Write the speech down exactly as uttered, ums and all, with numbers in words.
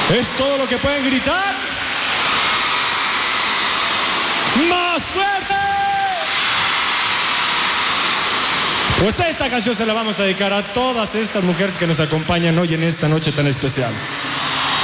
¿Es todo lo que pueden gritar? ¡Más fuerte! Pues esta canción se la vamos a dedicar a todas estas mujeres que nos acompañan hoy en esta noche tan especial.